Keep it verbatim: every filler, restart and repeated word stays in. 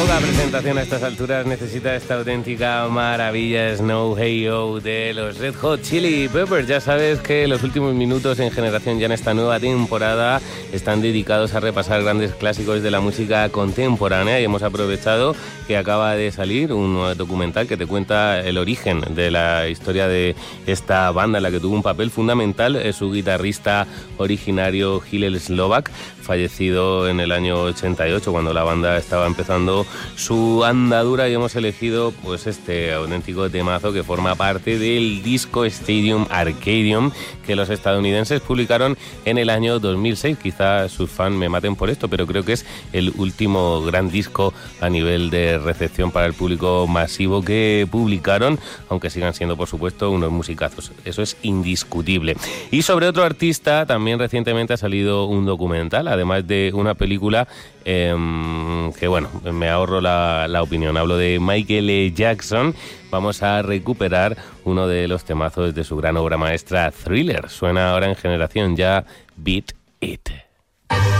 Poca presentación a estas alturas necesita esta auténtica maravilla Snow Hey Oh de los Red Hot Chili Peppers. Ya sabes que los últimos minutos en Generación Ya en esta nueva temporada están dedicados a repasar grandes clásicos de la música contemporánea y hemos aprovechado que acaba de salir un documental que te cuenta el origen de la historia de esta banda en la que tuvo un papel fundamental es su guitarrista originario Hillel Slovak, fallecido en el año ochenta y ocho cuando la banda estaba empezando su andadura, y hemos elegido pues este auténtico temazo que forma parte del disco Stadium Arcadium que los estadounidenses publicaron en el año dos mil seis. Quizá sus fans me maten por esto, pero creo que es el último gran disco a nivel de recepción para el público masivo que publicaron, aunque sigan siendo por supuesto unos musicazos, eso es indiscutible. Y sobre otro artista también recientemente ha salido un documental, además de una película eh, que bueno, me ahorro la, la opinión. Hablo de Michael Jackson. Vamos a recuperar uno de los temazos de su gran obra maestra Thriller. Suena ahora en Generación Ya, Beat It.